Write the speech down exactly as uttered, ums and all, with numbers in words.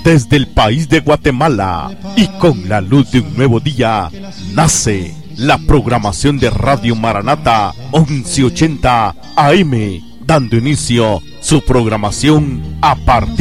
Desde el país de Guatemala y con la luz de un nuevo día, nace la programación de Radio Maranata once ochenta A M, dando inicio su programación a partir